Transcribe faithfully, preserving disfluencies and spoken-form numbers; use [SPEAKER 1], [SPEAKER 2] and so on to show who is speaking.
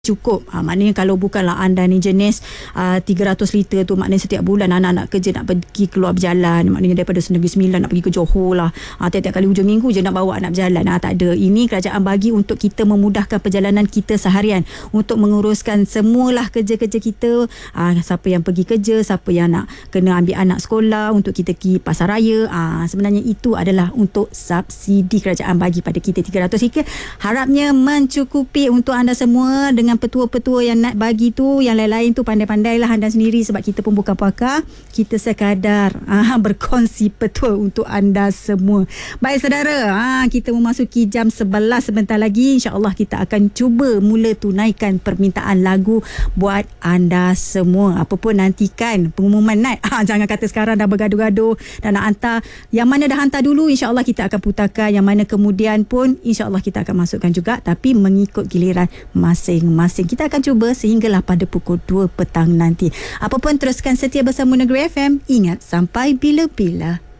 [SPEAKER 1] cukup. Ha, maknanya kalau bukanlah anda ni jenis uh, tiga ratus liter tu, maknanya setiap bulan anak-anak kerja nak pergi keluar berjalan, maknanya daripada Negeri Sembilan nak pergi ke Johor lah, ha, tiap-tiap kali hujung minggu je nak bawa anak berjalan. Ha, tak ada. Ini kerajaan bagi untuk kita memudahkan perjalanan kita seharian, untuk menguruskan semualah kerja-kerja kita. Ha, siapa yang pergi kerja, siapa yang nak kena ambil anak sekolah, untuk kita pergi pasar raya. Ha, sebenarnya itu adalah untuk subsidi kerajaan bagi pada kita tiga ratus ringgit. Harapnya mencukupi untuk anda semua. Dengan petua-petua yang nak bagi tu, yang lain-lain tu pandai-pandailah anda sendiri, sebab kita pun bukan pakar, kita sekadar ah, berkongsi petua untuk anda semua. Baik saudara, ah, kita memasuki jam sebelas sebentar lagi. InsyaAllah kita akan cuba mula tunaikan permintaan lagu buat anda semua. Apa pun nantikan pengumuman night. Ah, jangan kata sekarang dah bergaduh-gaduh dan nak hantar. Yang mana dah hantar dulu, insyaAllah kita akan putarkan. Yang mana kemudian pun insyaAllah kita akan masukkan juga, tapi mengikut giliran masing-masing. Masing. Kita akan cuba sehinggalah pada pukul dua petang nanti. Apa pun teruskan setia bersama Negeri F M. Ingat, sampai bila-bila.